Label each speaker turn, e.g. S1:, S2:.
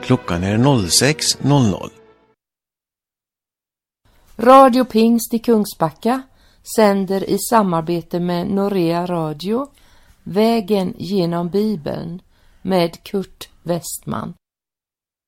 S1: Klockan är 06.00.
S2: Radio Pingst i Kungsbacka sänder i samarbete med Norea Radio Vägen genom Bibeln med Kurt Westman.